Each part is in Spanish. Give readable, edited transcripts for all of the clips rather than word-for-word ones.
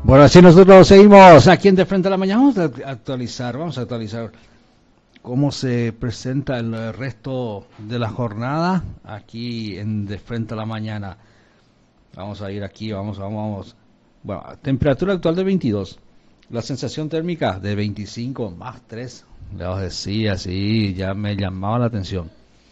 Bueno, así nosotros seguimos aquí en De Frente a la Mañana. Vamos a actualizar cómo se presenta el resto de la jornada aquí en De Frente a la Mañana. Vamos a ir aquí, vamos. Bueno, temperatura actual de 22. La sensación térmica de 25 más 3. Le os decía, sí, ya me llamaba la atención.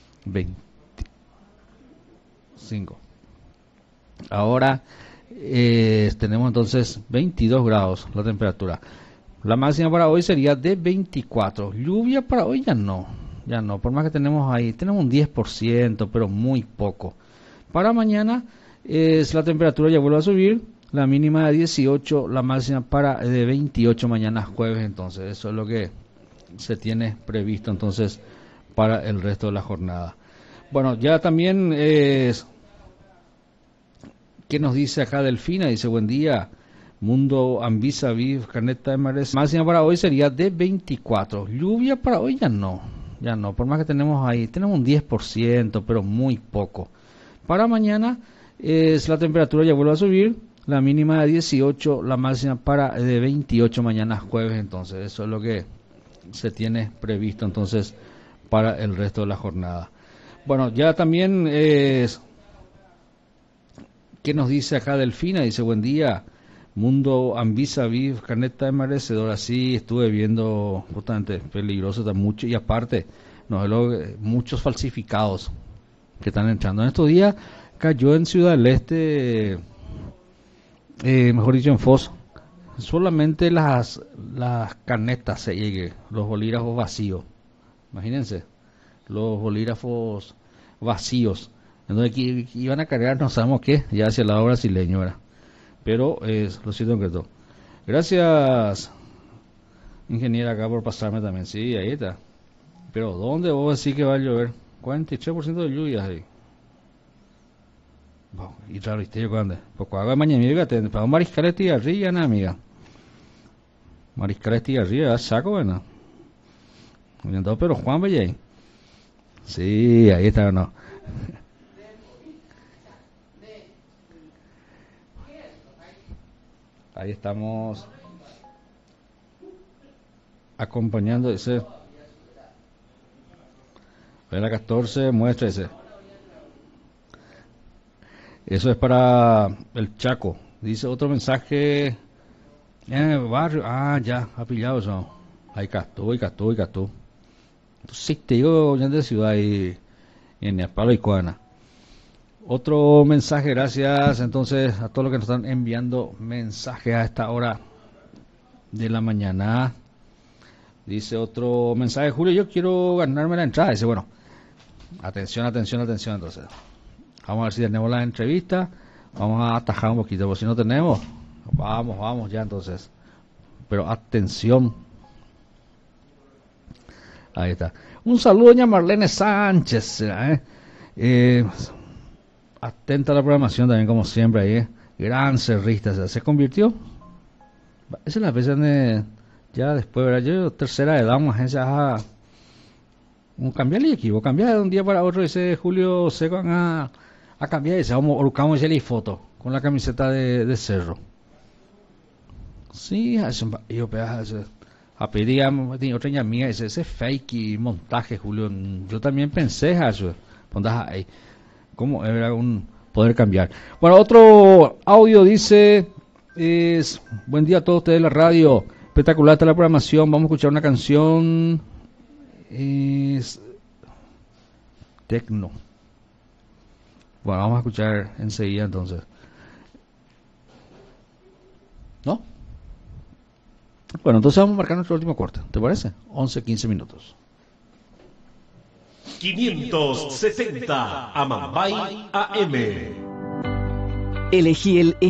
25. Ahora tenemos entonces 22 grados la temperatura. La máxima para hoy sería de 24. Lluvia para hoy ya no. Por más que tenemos un 10%, pero muy poco. Para mañana la temperatura ya vuelve a subir. La mínima de 18, la máxima de 28 mañana jueves. Entonces eso es lo que se tiene previsto entonces para el resto de la jornada. Bueno, ya también ¿qué nos dice acá Delfina? Dice, buen día, Mundo Ambisa Viv, Caneta de Mares. Máxima para hoy sería de 24. Lluvia para hoy ya no. Por más que tenemos un 10%, pero muy poco. Para mañana la temperatura ya vuelve a subir. La mínima de 18, la máxima de 28 mañana jueves. Entonces eso es lo que se tiene previsto entonces para el resto de la jornada. Bueno, ya también ¿qué nos dice acá Delfina? Dice, buen día, Mundo Ambisa Viv, Caneta de Merecedora. Sí, estuve viendo justamente peligroso mucho, y aparte, muchos falsificados que están entrando. En estos días cayó en Ciudad del Este, mejor dicho en Foz, solamente las canetas, los bolígrafos vacíos. Imagínense, los bolígrafos vacíos. Entonces aquí iban a cargar, no sabemos qué, ya hacia el lado brasileño, ¿verdad? Pero lo siento en todo. Gracias, ingeniera, acá por pasarme también. Sí, ahí está. Pero ¿dónde vos decís que va a llover? 43% de lluvias ahí. Bueno, y claro, ¿viste? ¿Cuándo? Pues cuando mañana, fíjate, para un mariscal de arriba, ¿no, amiga? Mariscal de arriba, saco, bueno. Pero Juan Bellay. Sí, ahí está, no. Ahí estamos acompañando ese. La 14, muestra ese. Eso es para el Chaco. Dice otro mensaje. En el barrio. Ah, ya, ha pillado eso. Ahí Castú. Sí, te digo, ya de ciudad y en Palo y Cuana. Otro mensaje, gracias entonces a todos los que nos están enviando mensajes a esta hora de la mañana. Dice otro mensaje, Julio, yo quiero ganarme la entrada. Dice, bueno, atención entonces. Vamos a ver si tenemos la entrevista. Vamos a atajar un poquito, porque si no tenemos, vamos ya entonces. Pero atención. Ahí está. Un saludo, doña Marlene Sánchez. Atenta a la programación también, como siempre, ahí. Gran cerrista. Se convirtió. Esa es la vez donde ya después, ¿verdad? Yo, tercera edad, una agencia. Cambiar el equipo, cambiar de un día para otro. Dice Julio, se van a cambiar. Dice, buscamos hacerle foto con la camiseta de Cerro. Sí, yo a pedir a otra amiga, ese fake y montaje, Julio. Yo también pensé eso. Ahí. ¿Cómo era poder cambiar? Bueno, otro audio dice, buen día a todos ustedes de la radio, espectacular está la programación, vamos a escuchar una canción, tecno. Bueno, vamos a escuchar enseguida entonces. ¿No? Bueno, entonces vamos a marcar nuestro último corte, ¿te parece? 11-15 minutos. 570 Amambay AM. Elegí el